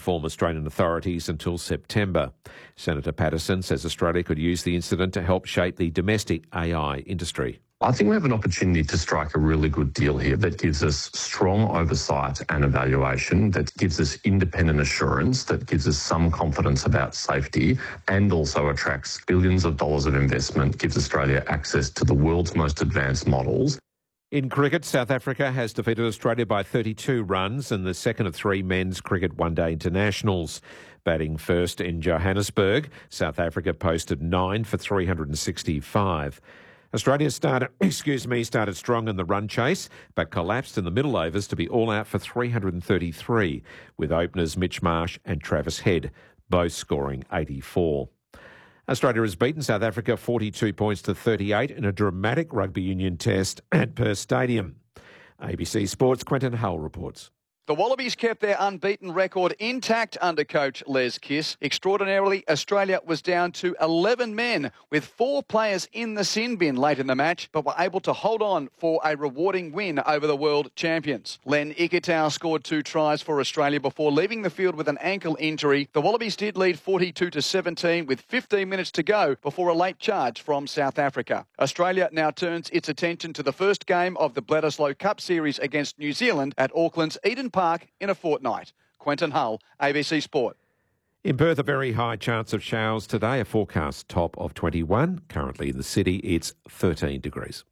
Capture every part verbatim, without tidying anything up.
inform Australian authorities until September. Senator Patterson says Australia could use the incident to help shape the domestic A I industry. I think we have an opportunity to strike a really good deal here that gives us strong oversight and evaluation, that gives us independent assurance, that gives us some confidence about safety, and also attracts billions of dollars of investment, gives Australia access to the world's most advanced models. In cricket, South Africa has defeated Australia by thirty-two runs in the second of three men's cricket one-day internationals. Batting first in Johannesburg, South Africa posted nine for three hundred sixty-five. Australia started, excuse me, started strong in the run chase, but collapsed in the middle overs to be all out for three hundred thirty-three, with openers Mitch Marsh and Travis Head both scoring eighty-four. Australia has beaten South Africa forty-two points to thirty-eight in a dramatic rugby union test at Perth Stadium. A B C Sports' Quentin Hull reports. The Wallabies kept their unbeaten record intact under coach Les Kiss. Extraordinarily, Australia was down to eleven men with four players in the sin bin late in the match, but were able to hold on for a rewarding win over the world champions. Len Ikitau scored two tries for Australia before leaving the field with an ankle injury. The Wallabies did lead forty-two to seventeen with fifteen minutes to go before a late charge from South Africa. Australia now turns its attention to the first game of the Bledisloe Cup Series against New Zealand at Auckland's Eden Park in a fortnight. Quentin Hull, A B C Sport. In Perth, a very high chance of showers today, a forecast top of twenty-one. Currently in the city, it's thirteen degrees.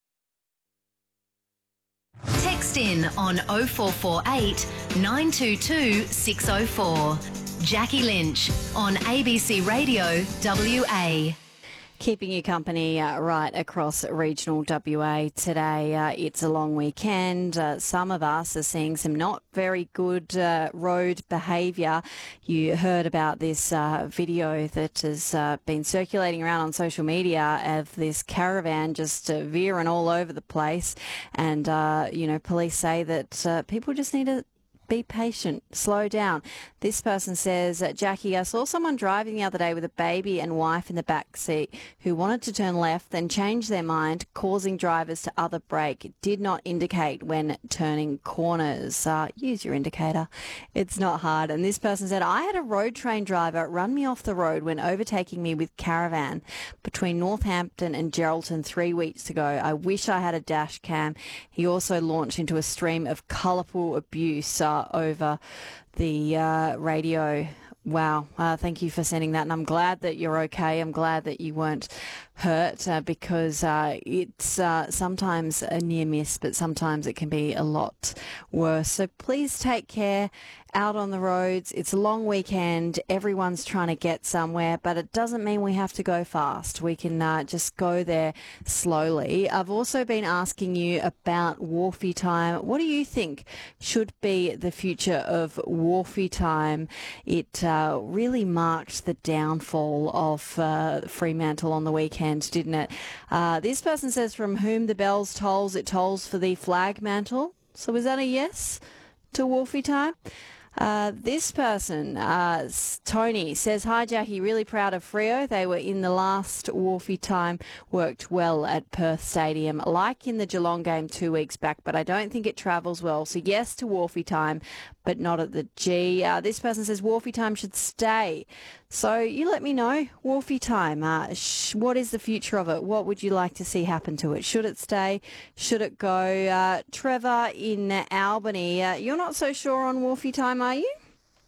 Text in on oh four four eight, nine two two, six oh four. Jackie Lynch on A B C Radio W A. Keeping you company uh, right across regional W A today. Uh, it's a long weekend. Uh, some of us are seeing some not very good uh, road behaviour. You heard about this uh, video that has uh, been circulating around on social media of this caravan just uh, veering all over the place. And, uh, you know, police say that uh, people just need to be patient, slow down. This person says, Jackie, I saw someone driving the other day with a baby and wife in the back seat who wanted to turn left, then change their mind, causing drivers to other brake. Did not indicate when turning corners. Uh, use your indicator. It's not hard. And this person said, I had a road train driver run me off the road when overtaking me with caravan between Northampton and Geraldton three weeks ago. I wish I had a dash cam. He also launched into a stream of colourful abuse uh, over the uh, radio. Wow. Uh, thank you for sending that. And I'm glad that you're okay. I'm glad that you weren't hurt uh, because uh, it's uh, sometimes a near miss, but sometimes it can be a lot worse. So please take care out on the roads. It's a long weekend. Everyone's trying to get somewhere, but it doesn't mean we have to go fast. We can uh, just go there slowly. I've also been asking you about wharfie time. What do you think should be the future of wharfie time? It uh, really marked the downfall of uh, Fremantle on the weekend, didn't it? Uh, this person says, from whom the bells tolls, it tolls for the flag mantle. So is that a yes to wharfie time? Uh, this person, uh, Tony, says, hi, Jackie, really proud of Freo. They were in the last wharfie time, worked well at Perth Stadium, like in the Geelong game two weeks back, but I don't think it travels well. So yes to wharfie time, but not at the G. Uh, this person says wharfie time should stay. So you let me know, wharfie time, uh, sh- what is the future of it? What would you like to see happen to it? Should it stay? Should it go? Uh, Trevor in Albany, uh, you're not so sure on wharfie time, are you?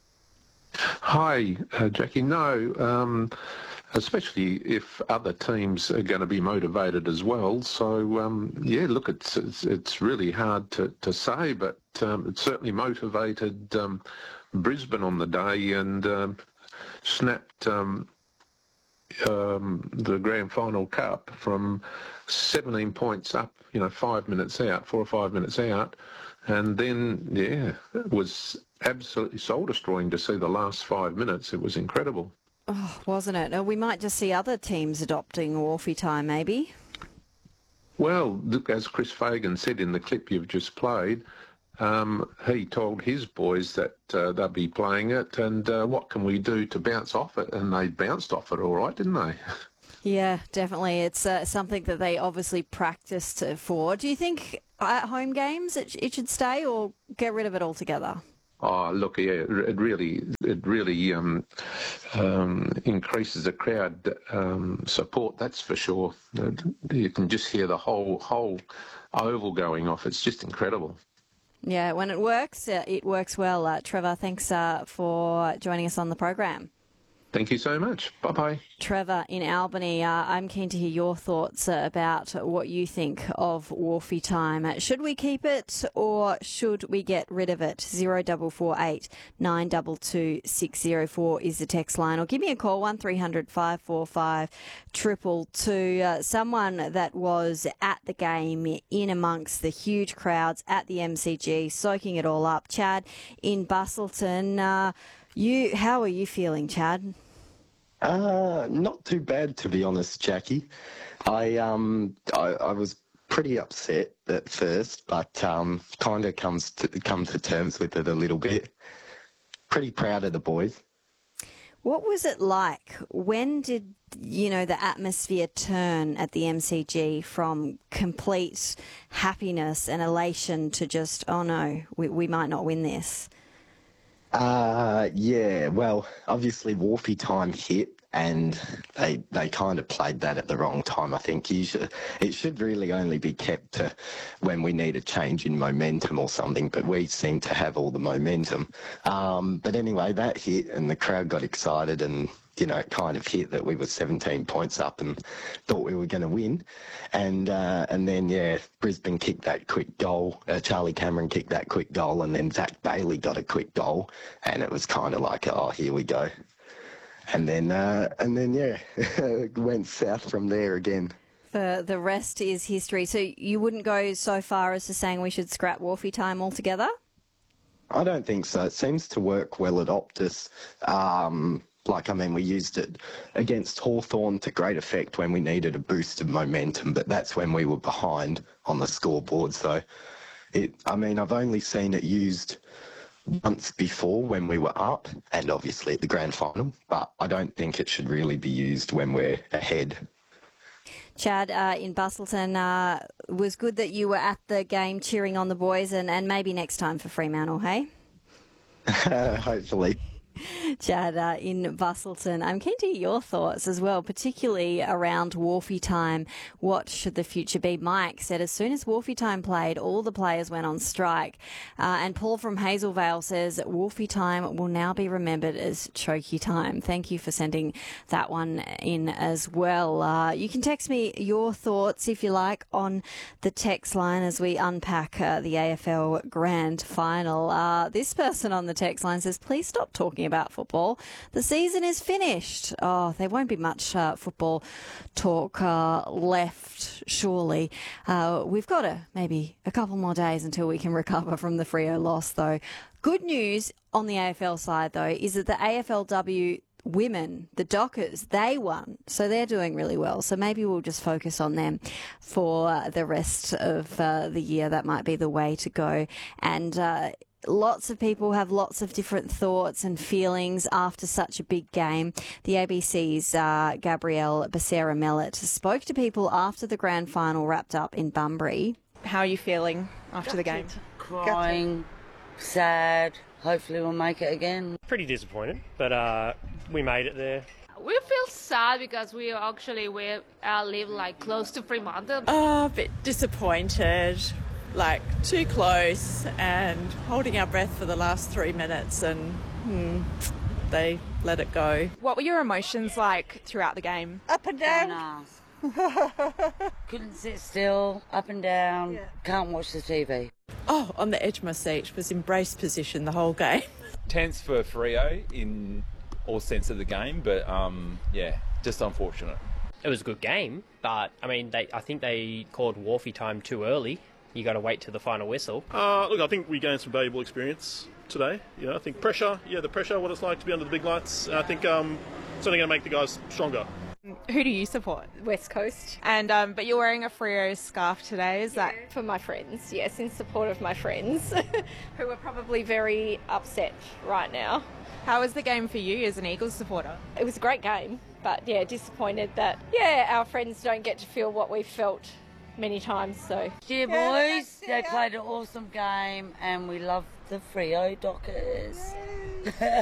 Hi, uh, Jackie. No, um, especially if other teams are going to be motivated as well. So, um, yeah, look, it's, it's it's really hard to, to say, but um, it certainly motivated um, Brisbane on the day and um, snapped um, um, the Grand Final Cup from seventeen points up, you know, five minutes out, four or five minutes out. And then, yeah, it was absolutely soul-destroying to see the last five minutes. It was incredible. Oh, wasn't it? Uh, we might just see other teams adopting wharfie time, maybe. Well, look, as Chris Fagan said in the clip you've just played, um, he told his boys that uh, they'll be playing it, and uh, what can we do to bounce off it? And they bounced off it all right, didn't they? Yeah, definitely. It's uh, something that they obviously practiced for. Do you think at home games it, it should stay or get rid of it altogether? Oh, look, yeah, it really, it really um, um, increases the crowd um, support. That's for sure. You can just hear the whole whole oval going off. It's just incredible. Yeah, when it works, uh, it works well. Uh, Trevor, thanks uh, for joining us on the program. Thank you so much. Bye-bye. Trevor in Albany, uh, I'm keen to hear your thoughts uh, about what you think of Wharfie time. Should we keep it or should we get rid of it? zero four four eight, nine two two, six zero four is the text line. Or give me a call, one three hundred, five four five, two two two. Uh, someone that was at the game in amongst the huge crowds at the M C G, soaking it all up. Chad in Bustleton, uh, you, how are you feeling, Chad? Uh, not too bad, to be honest, Jackie. I um I, I was pretty upset at first, but um kind of comes to come to terms with it a little bit. Pretty proud of the boys. What was it like? When did, you know, the atmosphere turn at the M C G from complete happiness and elation to just, oh no, we, we might not win this? Uh, yeah, well, obviously Wharfie time hit and they they kind of played that at the wrong time. I think you should, it should really only be kept to when we need a change in momentum or something, but we seem to have all the momentum. Um, but anyway, that hit and the crowd got excited and, you know, it kind of hit that we were seventeen points up and thought we were going to win. And uh, and then, yeah, Brisbane kicked that quick goal. Uh, Charlie Cameron kicked that quick goal and then Zach Bailey got a quick goal. And it was kind of like, oh, here we go. And then, uh, and then yeah, it went south from there again. The, the rest is history. So you wouldn't go so far as to saying we should scrap Wharfie time altogether? I don't think so. It seems to work well at Optus. Um... Like, I mean, we used it against Hawthorn to great effect when we needed a boost of momentum, but that's when we were behind on the scoreboard. So, it. I mean, I've only seen it used once before when we were up and obviously at the grand final, but I don't think it should really be used when we're ahead. Chad, uh, in Bustleton, uh, was good that you were at the game cheering on the boys and, and maybe next time for Fremantle, hey? Hopefully. Chad, uh, in Bustleton, I'm keen to hear your thoughts as well, particularly around Wharfie time. What should the future be? Mike said as soon as Wharfie time played, all the players went on strike. Uh, and Paul from Hazelvale says Wharfie time will now be remembered as Chokey time. Thank you for sending that one in as well. Uh, you can text me your thoughts, if you like, on the text line as we unpack uh, the A F L Grand Final. Uh, this person on the text line says, please stop talking about football. The season is finished. Oh, there won't be much uh, football talk uh, left, surely. Uh, we've got a, maybe a couple more days until we can recover from the Freo loss, though. Good news on the A F L side, though, is that the A F L W women, the Dockers, they won. So they're doing really well. So maybe we'll just focus on them for the rest of uh, the year. That might be the way to go. And uh, lots of people have lots of different thoughts and feelings after such a big game. The A B C's uh, Gabrielle Becerra-Mellett spoke to people after the grand final wrapped up in Bunbury. How are you feeling after the game? Crying, sad. Hopefully we'll make it again. Pretty disappointed, but uh, we made it there. We feel sad because we actually we uh, live like close to Fremantle. Oh, a bit disappointed. Like too close and holding our breath for the last three minutes and hmm, they let it go. What were your emotions like throughout the game? Up and down. Couldn't sit still, up and down, yeah. Can't watch the T V. Oh, on the edge of my seat, was in brace position the whole game. Tense for Freo in all sense of the game, but um, yeah, just unfortunate. It was a good game, but I mean, they I think they called Wharfie time too early. You got to wait to the final whistle. Uh, look, I think we gained some valuable experience today. You know, I think pressure, yeah, the pressure, what it's like to be under the big lights. I think um, it's only going to make the guys stronger. Who do you support? West Coast. And um, but you're wearing a Freo scarf today, is yeah, that? For my friends, yes, in support of my friends, who are probably very upset right now. How was the game for you as an Eagles supporter? It was a great game, but yeah, disappointed that, yeah, our friends don't get to feel what we felt many times. So, dear yeah, boys, they played an awesome game, and we love the Freo Dockers.